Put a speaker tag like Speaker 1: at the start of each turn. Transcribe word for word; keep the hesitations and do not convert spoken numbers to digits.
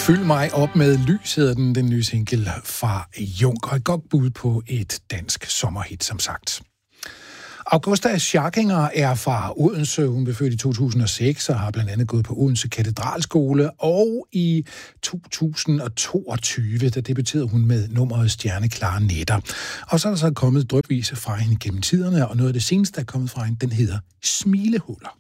Speaker 1: Fyld mig op med lys, hedder den, den nye single fra Juncker. Et godt bud på et dansk sommerhit, som sagt. Augusta Scharkinger er fra Odense. Hun blev født i to tusind og seks og har blandt andet gået på Odense Katedralskole. Og i to tusind og toogtyve, der debuterede hun med nummeret Stjerneklare Nætter. Og så er der så kommet drypvis fra hende gennem tiderne, og noget af det seneste, der er kommet fra hende, den hedder Smilehuller.